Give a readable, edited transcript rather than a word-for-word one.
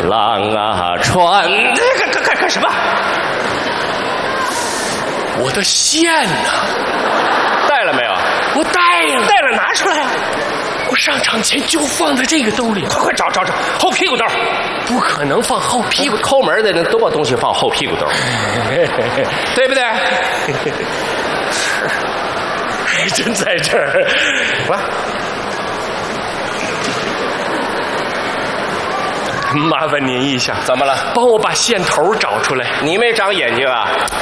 浪啊船，干什么？ 我的线呢？ 带了没有？ 我带了， 带了拿出来啊！ 我上场前就放在这个兜里， 快找后屁股兜。 不可能放后屁股。 抠门的人都把东西放后屁股兜，对不对？ 还真在这儿。麻烦您一下， 怎么了？ 帮我把线头找出来。 你没长眼睛啊？